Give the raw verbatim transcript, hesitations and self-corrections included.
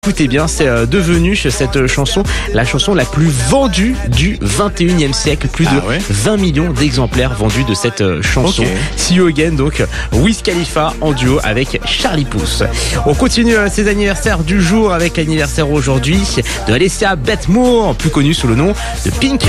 Écoutez bien, c'est devenu cette chanson la chanson la plus vendue du vingt et unième siècle. Plus de ah ouais vingt millions d'exemplaires vendus de cette chanson. Okay. See You Again, donc Wiz Khalifa en duo avec Charlie Puth. On continue ces anniversaires du jour avec l'anniversaire aujourd'hui de Alessia Beth Moore, plus connue sous le nom de Pink.